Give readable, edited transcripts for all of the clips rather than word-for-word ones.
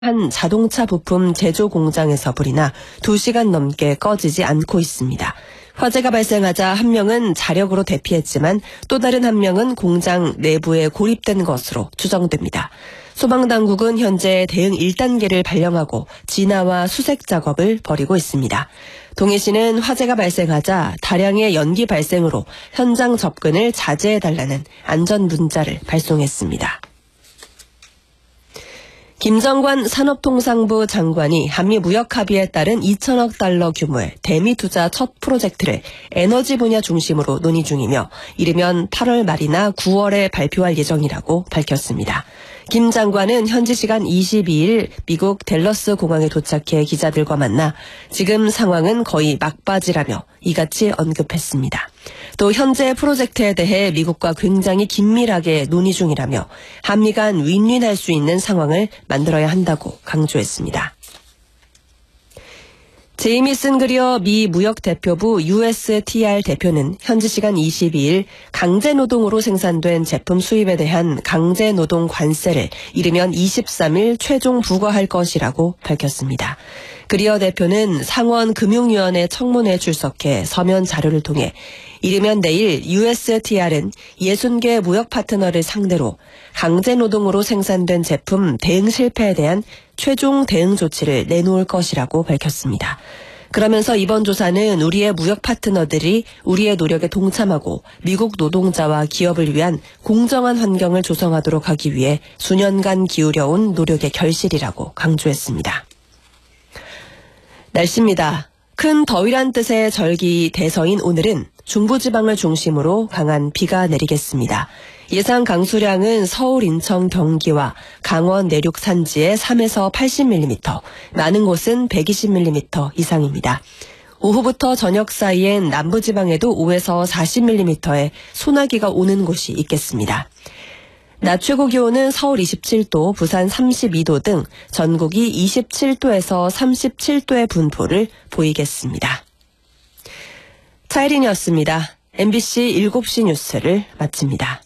한 자동차 부품 제조 공장에서 불이 나 2시간 넘게 꺼지지 않고 있습니다. 화재가 발생하자 한 명은 자력으로 대피했지만 또 다른 한 명은 공장 내부에 고립된 것으로 추정됩니다. 소방당국은 현재 대응 1단계를 발령하고 진화와 수색 작업을 벌이고 있습니다. 동해시는 화재가 발생하자 다량의 연기 발생으로 현장 접근을 자제해달라는 안전 문자를 발송했습니다. 김정관 산업통상부 장관이 한미 무역 합의에 따른 2천억 달러 규모의 대미 투자 첫 프로젝트를 에너지 분야 중심으로 논의 중이며 이르면 8월 말이나 9월에 발표할 예정이라고 밝혔습니다. 김 장관은 현지 시간 22일 미국 댈러스 공항에 도착해 기자들과 만나 지금 상황은 거의 막바지라며 이같이 언급했습니다. 또 현재 프로젝트에 대해 미국과 굉장히 긴밀하게 논의 중이라며 한미 간 윈윈할 수 있는 상황을 만들어야 한다고 강조했습니다. 제이미슨 그리어 미 무역대표부 USTR 대표는 현지 시간 22일 강제노동으로 생산된 제품 수입에 대한 강제노동 관세를 이르면 23일 최종 부과할 것이라고 밝혔습니다. 그리어 대표는 상원 금융위원회 청문회에 출석해 서면 자료를 통해 이르면 내일 USTR은 60개 무역 파트너를 상대로 강제노동으로 생산된 제품 대응 실패에 대한 최종 대응 조치를 내놓을 것이라고 밝혔습니다. 그러면서 이번 조사는 우리의 무역 파트너들이 우리의 노력에 동참하고 미국 노동자와 기업을 위한 공정한 환경을 조성하도록 하기 위해 수년간 기울여온 노력의 결실이라고 강조했습니다. 날씨입니다. 큰 더위란 뜻의 절기 대서인 오늘은 중부지방을 중심으로 강한 비가 내리겠습니다. 예상 강수량은 서울, 인천, 경기와 강원 내륙 산지에 3에서 80mm, 많은 곳은 120mm 이상입니다. 오후부터 저녁 사이엔 남부지방에도 5에서 40mm의 소나기가 오는 곳이 있겠습니다. 낮 최고 기온은 서울 27도, 부산 32도 등 전국이 27도에서 37도의 분포를 보이겠습니다. 차이린이었습니다. MBC 7시 뉴스를 마칩니다.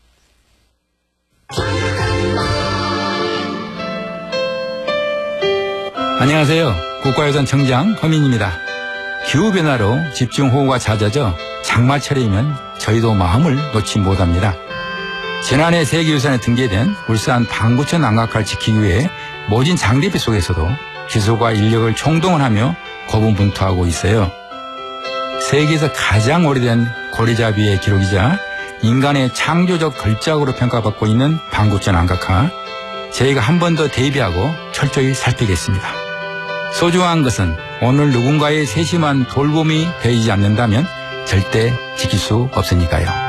안녕하세요. 국가유산청장 허민입니다. 기후변화로 집중호우가 잦아져 장마철이면 저희도 마음을 놓지 못합니다. 지난해 세계유산에 등재된 울산 방구천 남각화를 지키기 위해 모진 장대비 속에서도 기술과 인력을 총동원하며 고군분투하고 있어요. 세계에서 가장 오래된 고리잡이의 기록이자 인간의 창조적 걸작으로 평가받고 있는 방구천 남각화, 저희가 한 번 더 대비하고 철저히 살피겠습니다. 소중한 것은 오늘 누군가의 세심한 돌봄이 되지 않는다면 절대 지킬 수 없으니까요.